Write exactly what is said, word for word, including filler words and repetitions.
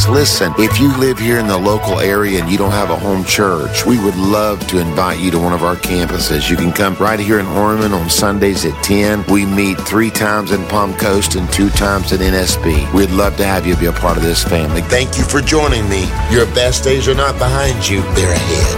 listen, if you live here in the local area and you don't have a home church, we would love to invite you to one of our campuses. You can come right here in Orman on Sundays at ten. We meet three times in Palm Coast and two times at N S B. We'd love to have you be a part of this family. Thank you for joining me. Your best days are not behind you, they're ahead.